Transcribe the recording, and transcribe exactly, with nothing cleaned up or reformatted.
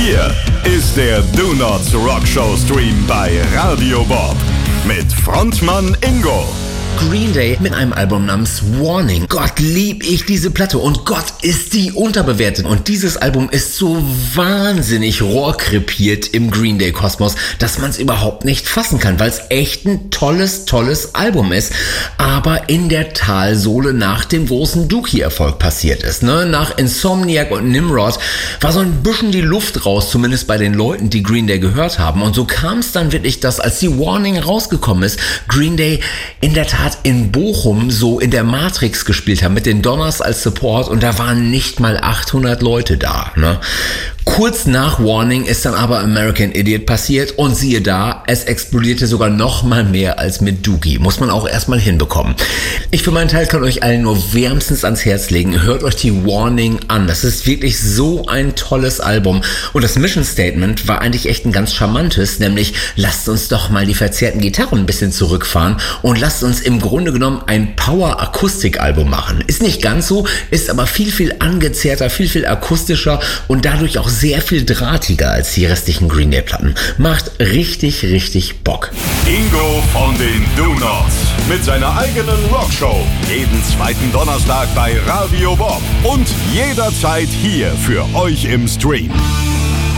Hier ist der Do Nots Rock Show Stream bei Radio Bob mit Frontmann Ingo. Green Day mit einem Album namens Warning. Gott, lieb ich diese Platte und Gott ist die unterbewertet. Und dieses Album ist so wahnsinnig rohrkrepiert im Green Day Kosmos, dass man es überhaupt nicht fassen kann, weil es echt ein tolles, tolles Album ist. Aber in der Talsohle nach dem großen Dookie-Erfolg passiert ist. Ne? Nach Insomniac und Nimrod war so ein bisschen die Luft raus, zumindest bei den Leuten, die Green Day gehört haben. Und so kam es dann wirklich, dass als die Warning rausgekommen ist, Green Day in der Tat in Bochum so in der Matrix gespielt haben, mit den Donners als Support und da waren nicht mal achthundert Leute da. Ne? Kurz nach Warning ist dann aber American Idiot passiert und siehe da, es explodierte sogar noch mal mehr als mit Dookie. Muss man auch erstmal hinbekommen. Ich für meinen Teil kann euch allen nur wärmstens ans Herz legen. Hört euch die Warning an. Das ist wirklich so ein tolles Album. Und das Mission Statement war eigentlich echt ein ganz charmantes, nämlich lasst uns doch mal die verzerrten Gitarren ein bisschen zurückfahren und lasst uns im Grunde genommen ein Power-Akustik-Album machen. Ist nicht ganz so, ist aber viel, viel angezerrter, viel, viel akustischer und dadurch auch sehr viel drahtiger als die restlichen Green Day Platten. Macht richtig, richtig Bock. Ingo von den Do Nots mit seiner eigenen Rockshow. Jeden zweiten Donnerstag bei Radio Bob und jederzeit hier für euch im Stream.